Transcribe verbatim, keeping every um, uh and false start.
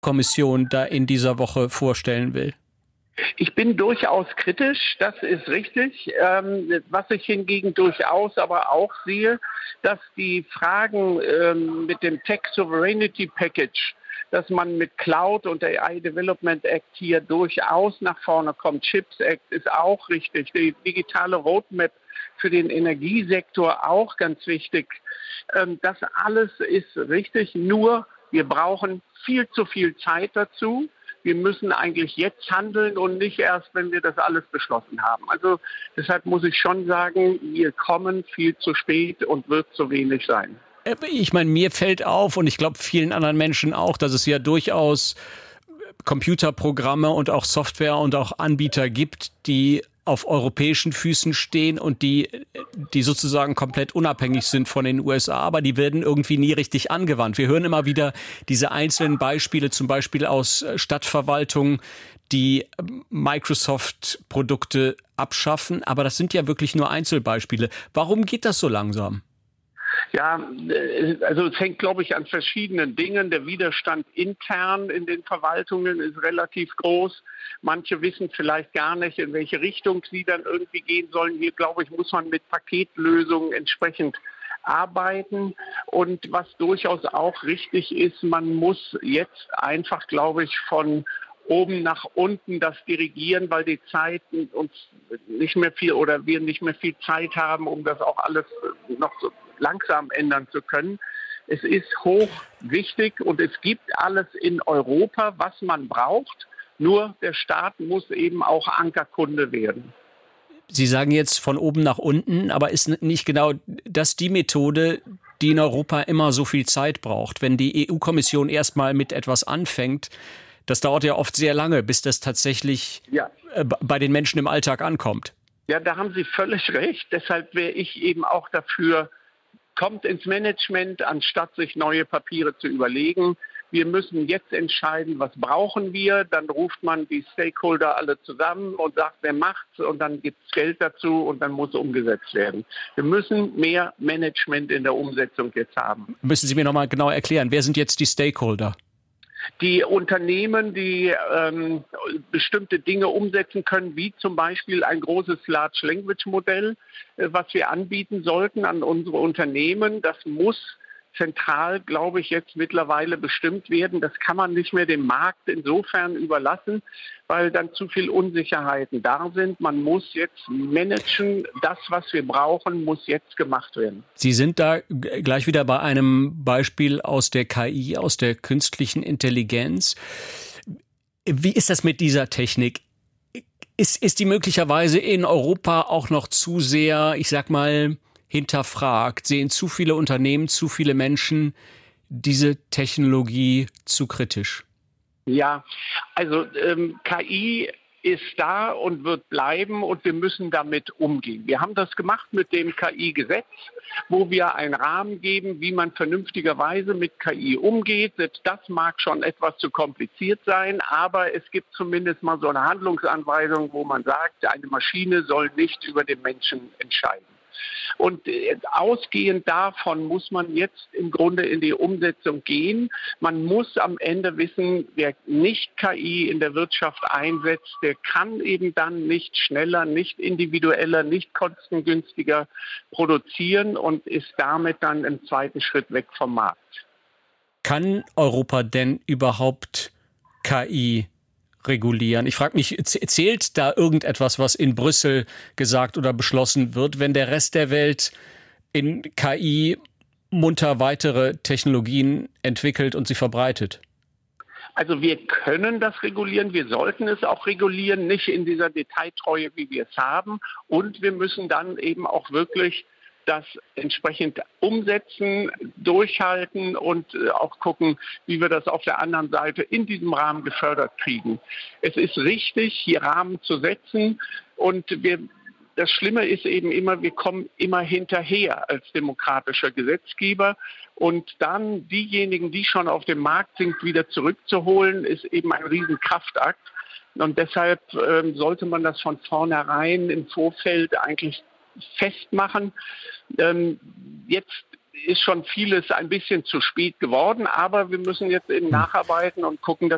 Kommission da in dieser Woche vorstellen will? Ich bin durchaus kritisch, das ist richtig. Ähm, was ich hingegen durchaus aber auch sehe, dass die Fragen ähm, mit dem Tech Sovereignty Package, dass man mit Cloud und der A I Development Act hier durchaus nach vorne kommt. Chips Act ist auch richtig. Die digitale Roadmap für den Energiesektor auch ganz wichtig. Ähm, das alles ist richtig, nur wir brauchen viel zu viel Zeit dazu. Wir müssen eigentlich jetzt handeln und nicht erst, wenn wir das alles beschlossen haben. Also deshalb muss ich schon sagen, wir kommen viel zu spät und wird zu wenig sein. Ich meine, mir fällt auf und ich glaube vielen anderen Menschen auch, dass es ja durchaus Computerprogramme und auch Software und auch Anbieter gibt, die auf europäischen Füßen stehen und die, die sozusagen komplett unabhängig sind von den U S A, aber die werden irgendwie nie richtig angewandt. Wir hören immer wieder diese einzelnen Beispiele, zum Beispiel aus Stadtverwaltungen, die Microsoft-Produkte abschaffen, aber das sind ja wirklich nur Einzelbeispiele. Warum geht das so langsam? Ja, also es hängt, glaube ich, an verschiedenen Dingen. Der Widerstand intern in den Verwaltungen ist relativ groß. Manche wissen vielleicht gar nicht, in welche Richtung sie dann irgendwie gehen sollen. Hier, glaube ich, muss man mit Paketlösungen entsprechend arbeiten. Und was durchaus auch richtig ist, man muss jetzt einfach, glaube ich, von oben nach unten das dirigieren, weil die Zeit uns nicht mehr viel oder wir nicht mehr viel Zeit haben, um das auch alles noch so langsam ändern zu können. Es ist hoch wichtig und es gibt alles in Europa, was man braucht. Nur der Staat muss eben auch Ankerkunde werden. Sie sagen jetzt von oben nach unten, aber ist nicht genau das die Methode, die in Europa immer so viel Zeit braucht? Wenn die E U-Kommission erstmal mit etwas anfängt, das dauert ja oft sehr lange, bis das tatsächlich ja. bei den Menschen im Alltag ankommt. Ja, da haben Sie völlig recht. Deshalb wäre ich eben auch dafür, kommt ins Management, anstatt sich neue Papiere zu überlegen. Wir müssen jetzt entscheiden, was brauchen wir. Dann ruft man die Stakeholder alle zusammen und sagt, wer macht's, und dann gibt's Geld dazu und dann muss umgesetzt werden. Wir müssen mehr Management in der Umsetzung jetzt haben. Müssen Sie mir nochmal genau erklären, wer sind jetzt die Stakeholder? Die Unternehmen, die ähm, bestimmte Dinge umsetzen können, wie zum Beispiel ein großes Large Language Modell, äh, was wir anbieten sollten an unsere Unternehmen, das muss zentral, glaube ich, jetzt mittlerweile bestimmt werden. Das kann man nicht mehr dem Markt insofern überlassen, weil dann zu viel Unsicherheiten da sind. Man muss jetzt managen. Das, was wir brauchen, muss jetzt gemacht werden. Sie sind da gleich wieder bei einem Beispiel aus der K I, aus der künstlichen Intelligenz. Wie ist das mit dieser Technik? Ist, ist die möglicherweise in Europa auch noch zu sehr, ich sag mal, hinterfragt? Sehen zu viele Unternehmen, zu viele Menschen diese Technologie zu kritisch? Ja, also ähm, K I ist da und wird bleiben und wir müssen damit umgehen. Wir haben das gemacht mit dem K I-Gesetz, wo wir einen Rahmen geben, wie man vernünftigerweise mit K I umgeht. Selbst das mag schon etwas zu kompliziert sein, aber es gibt zumindest mal so eine Handlungsanweisung, wo man sagt, eine Maschine soll nicht über den Menschen entscheiden. Und ausgehend davon muss man jetzt im Grunde in die Umsetzung gehen. Man muss am Ende wissen, wer nicht K I in der Wirtschaft einsetzt, der kann eben dann nicht schneller, nicht individueller, nicht kostengünstiger produzieren und ist damit dann im zweiten Schritt weg vom Markt. Kann Europa denn überhaupt K I regulieren? Ich frage mich, zählt da irgendetwas, was in Brüssel gesagt oder beschlossen wird, wenn der Rest der Welt in K I munter weitere Technologien entwickelt und sie verbreitet? Also wir können das regulieren, wir sollten es auch regulieren, nicht in dieser Detailtreue, wie wir es haben. Und wir müssen dann eben auch wirklich das entsprechend umsetzen, durchhalten und auch gucken, wie wir das auf der anderen Seite in diesem Rahmen gefördert kriegen. Es ist richtig, hier Rahmen zu setzen und wir, das Schlimme ist eben immer, wir kommen immer hinterher als demokratischer Gesetzgeber und dann diejenigen, die schon auf dem Markt sind, wieder zurückzuholen, ist eben ein Riesenkraftakt. Und deshalb ähm, sollte man das von vornherein im Vorfeld eigentlich festmachen. Ähm, jetzt ist schon vieles ein bisschen zu spät geworden, aber wir müssen jetzt eben nacharbeiten und gucken, dass